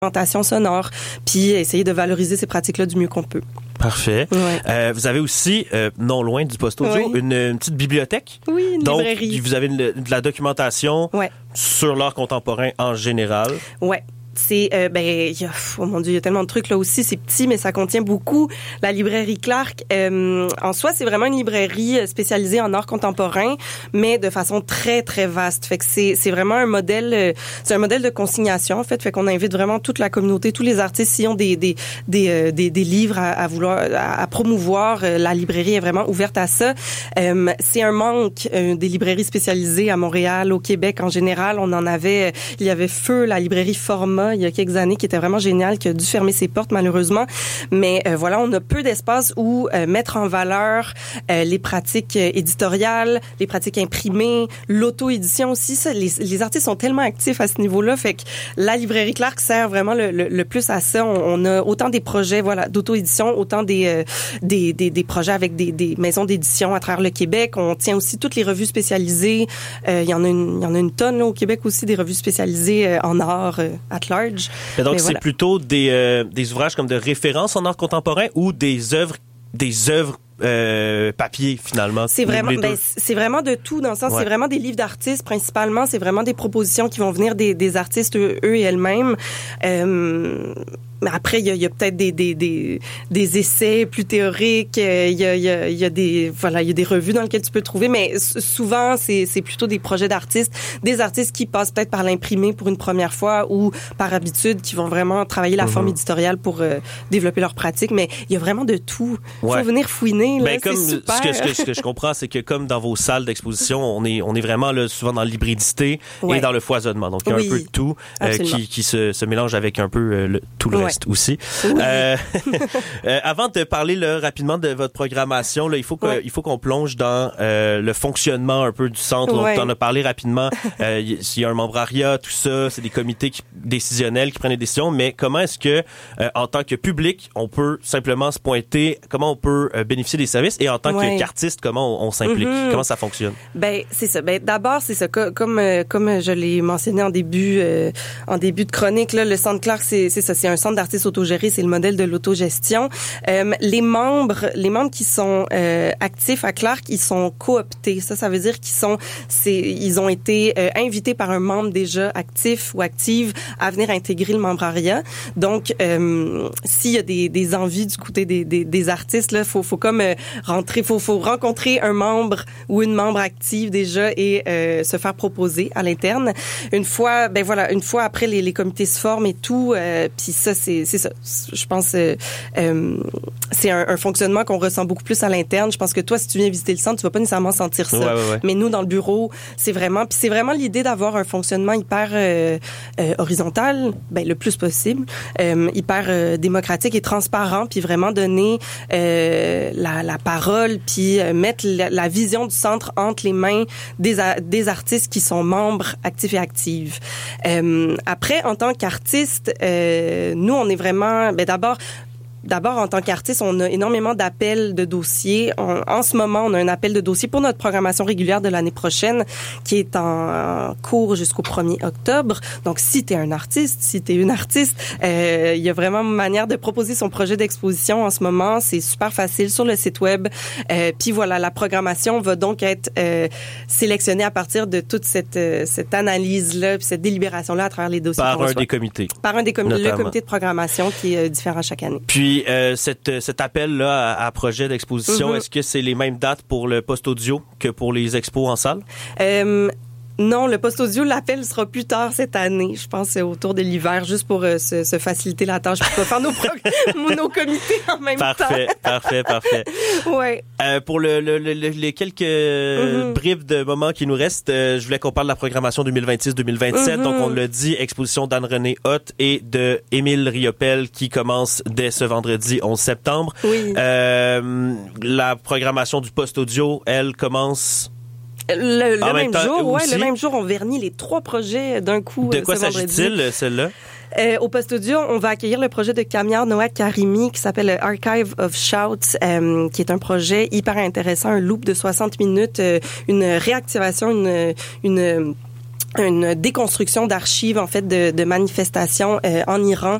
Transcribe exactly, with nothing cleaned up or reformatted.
documentation sonore, puis essayer de valoriser ces pratiques-là du mieux qu'on peut. Parfait. Ouais. Euh, vous avez aussi, euh, non loin du poste audio, oui. une, une petite bibliothèque. Oui, une Donc, librairie. Vous avez une, de la documentation ouais. sur l'art contemporain en général. Ouais. C'est, euh, ben, y a, oh mon Dieu, il y a tellement de trucs là aussi. C'est petit, mais ça contient beaucoup. La librairie Clark, euh, en soi, c'est vraiment une librairie spécialisée en art contemporain, mais de façon très, très vaste. Fait que c'est, c'est vraiment un modèle, euh, c'est un modèle de consignation, en fait. Fait qu'on invite vraiment toute la communauté, tous les artistes, s'ils ont des, des, des, euh, des, des livres à, à vouloir, à, à promouvoir. Euh, la librairie est vraiment ouverte à ça. Euh, c'est un manque euh, des librairies spécialisées à Montréal, au Québec en général. On en avait, euh, il y avait Feu, la librairie Format, il y a quelques années, qui était vraiment génial, qui a dû fermer ses portes malheureusement. Mais euh, voilà, on a peu d'espace où euh, mettre en valeur euh, les pratiques euh, éditoriales, les pratiques imprimées, l'auto-édition aussi. Ça, les, les artistes sont tellement actifs à ce niveau-là, fait que la librairie Clark sert vraiment le, le, le plus à ça. On, on a autant des projets, voilà, d'auto-édition, autant des, euh, des, des des projets avec des, des maisons d'édition à travers le Québec. On tient aussi toutes les revues spécialisées. Euh, il y en a une, il y en a une tonne là, au Québec aussi, des revues spécialisées euh, en art euh, at large. Mais donc, Mais c'est voilà. plutôt des, euh, des ouvrages comme de référence en art contemporain ou des œuvres, des œuvres euh, papier, finalement? C'est vraiment, ben, c'est vraiment de tout, dans le sens, ouais. c'est vraiment des livres d'artistes, principalement. C'est vraiment des propositions qui vont venir des, des artistes, eux, eux et elles-mêmes. Euh, mais après, il y a, il y a peut-être des, des, des, des essais plus théoriques. Il y a, il y a, il y a des, voilà, il y a des revues dans lesquelles tu peux trouver, mais souvent, c'est, c'est plutôt des projets d'artistes, des artistes qui passent peut-être par l'imprimé pour une première fois ou par habitude, qui vont vraiment travailler la mm-hmm. forme éditoriale pour euh, développer leur pratique. Mais il y a vraiment de tout. Il ouais. faut venir fouiner, là, ben, comme c'est super. Ce que, ce, que, ce que je comprends, c'est que comme dans vos salles d'exposition, on est, on est vraiment là, souvent dans l'hybridité ouais. et dans le foisonnement. Donc, il y a oui. un peu de tout euh, qui, qui se, se mélange avec un peu euh, le, tout le ouais. reste aussi. Oui. Euh, euh, avant de parler là, rapidement de votre programmation, là, il faut que, ouais. il faut qu'on plonge dans euh, le fonctionnement un peu du centre. Ouais. On en a parlé rapidement. Euh, il y a un membrariat, tout ça, c'est des comités qui, décisionnels qui prennent des décisions. Mais comment est-ce que, euh, en tant que public, on peut simplement se pointer, comment on peut euh, bénéficier des services, et en tant ouais. qu'artiste, comment on, on s'implique, mm-hmm. comment ça fonctionne? Ben c'est ça. Ben d'abord c'est ça. Comme euh, comme je l'ai mentionné en début euh, en début de chronique, là, le Centre Clark, c'est c'est ça, c'est un centre d'artistes autogérés, c'est le modèle de l'autogestion. Euh, les membres, les membres qui sont euh, actifs à Clark, ils sont cooptés. Ça, ça veut dire qu'ils sont, c'est, ils ont été euh, invités par un membre déjà actif ou active à venir intégrer le membrariat. Donc, euh, s'il y a des, des envies du côté des, des, des artistes, là, faut faut comme euh, rentrer, faut faut rencontrer un membre ou une membre active déjà et euh, se faire proposer à l'interne. Une fois, ben voilà, une fois après les, les comités se forment et tout, euh, puis ça c'est c'est ça. Je pense euh, euh, c'est un, un fonctionnement qu'on ressent beaucoup plus à l'interne. Je pense que toi, si tu viens visiter le centre, tu vas pas nécessairement sentir ça. Ouais, ouais, ouais. Mais nous, dans le bureau, c'est vraiment, puis c'est vraiment l'idée d'avoir un fonctionnement hyper euh, euh, horizontal, ben le plus possible, euh, hyper euh, démocratique et transparent, puis vraiment donner euh, la, la parole, puis euh, mettre la, la vision du centre entre les mains des, des artistes qui sont membres actifs et actives. Euh, après, en tant qu'artiste, euh, nous, on est vraiment, ben d'abord, D'abord, en tant qu'artiste, on a énormément d'appels de dossiers. On, en ce moment, on a un appel de dossier pour notre programmation régulière de l'année prochaine qui est en, en cours jusqu'au premier octobre. Donc, si t'es un artiste, si t'es une artiste, euh, il y a vraiment une manière de proposer son projet d'exposition en ce moment. C'est super facile sur le site web. Euh, puis voilà, la programmation va donc être euh, sélectionnée à partir de toute cette, euh, cette analyse-là, puis cette délibération-là à travers les dossiers. Par un des comités. Par un des comités, le comité de programmation qui est euh, différent chaque année. Puis, Puis euh, cette, cet appel-là à, à projet d'exposition, mm-hmm. est-ce que c'est les mêmes dates pour le poste audio que pour les expos en salle? Euh, non, le poste audio, l'appel sera plus tard cette année. Je pense autour de l'hiver, juste pour euh, se, se faciliter la tâche, pour faire nos, prog- nos comités en même parfait, temps. Parfait, parfait, parfait. Ouais. Euh, pour le, le, le, les quelques mm-hmm. bribes de moments qui nous restent, euh, je voulais qu'on parle de la programmation deux mille vingt-six deux mille vingt-sept. Mm-hmm. Donc, on l'a dit, exposition d'Anne-Renée Hott et de Émile Riopel qui commence dès ce vendredi onze septembre. Oui. Euh, la programmation du poste audio, elle, commence... Le, le même, même jour, aussi, ouais, le même jour, on vernit les trois projets d'un coup. De quoi ce s'agit-il, celle-là? Euh, au Poste Audio, on va accueillir le projet de Kamiar Noah Karimi qui s'appelle Archive of Shouts, euh, qui est un projet hyper intéressant, un loop de soixante minutes, euh, une réactivation, une... une une déconstruction d'archives en fait de, de manifestations euh, en Iran